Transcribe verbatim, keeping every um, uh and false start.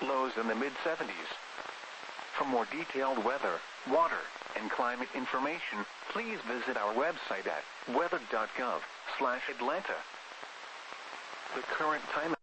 lows in the mid seventies. For more detailed weather, water, and climate information, please visit our website at weather dot gov slash Atlanta. The current time